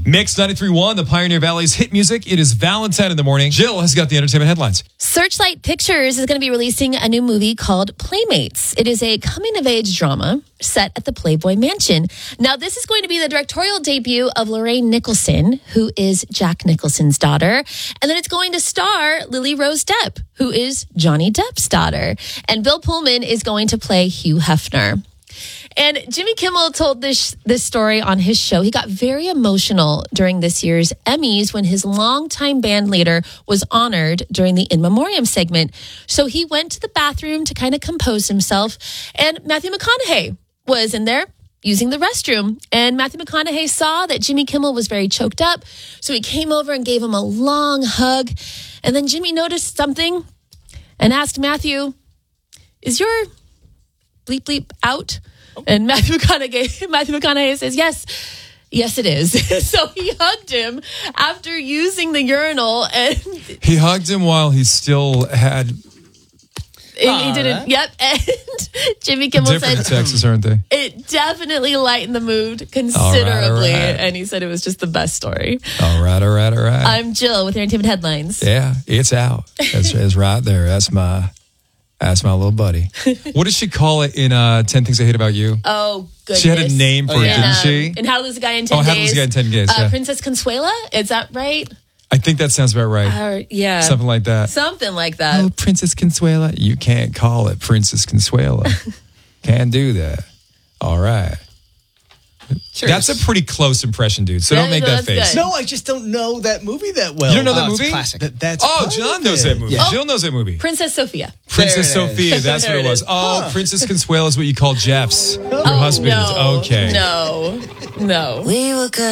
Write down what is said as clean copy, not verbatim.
Mix 93.1, the Pioneer Valley's hit music. It is Valentine in the morning. Jill has got the entertainment headlines. Searchlight Pictures is going to be releasing a new movie called Playmates. It is a coming-of-age drama set at the Playboy Mansion. Now, this is going to be the directorial debut of Lorraine Nicholson, who is Jack Nicholson's daughter. And then it's going to star Lily Rose Depp, who is Johnny Depp's daughter. And Bill Pullman is going to play Hugh Hefner. And Jimmy Kimmel told this story on his show. He got very emotional during this year's Emmys when his longtime band leader was honored during the In Memoriam segment. So he went to the bathroom to kind of compose himself. And Matthew McConaughey was in there using the restroom. And Matthew McConaughey saw that Jimmy Kimmel was very choked up. So he came over and gave him a long hug. And then Jimmy noticed something and asked Matthew, "Is your bleep bleep out?" And Matthew McConaughey says, yes, it is. So he hugged him after using the urinal. And he hugged him while he still had... he didn't. Yep. And Jimmy Kimmel different said... in Texas, aren't they? It definitely lightened the mood considerably. All right. And he said it was just the best story. All right. I'm Jill with your entertainment headlines. Yeah, it's out. It's right there. That's my little buddy. What did she call it in 10 Things I Hate About You? Oh, goodness. She had a name for it, didn't she? And How to Lose a Guy in 10 Days. How to Lose a Guy in 10 Days, yeah. Princess Consuela, is that right? I think that sounds about right. Yeah. Something like that. Something like that. Oh, Princess Consuela. You can't call it Princess Consuela. Can't do that. All right. Cheers. That's a pretty close impression, dude. So don't make that face. Good. No, I just don't know that movie that well. You don't know that movie? It's classic. John knows that movie. Yeah. Jill knows that movie. Princess Sophia. Princess Sophia, that's what it was. Oh, Princess Consuela is what you call Jeff's, your husband. No. Okay. No. We were good.